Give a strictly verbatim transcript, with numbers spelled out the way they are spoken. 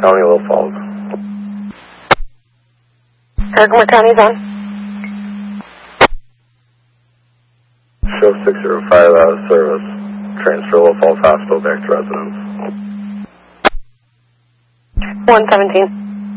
County, Little Falls. Herkimer County's on. Show six zero five out of service. Transfer Little Falls Hospital back to residence. one seventeen.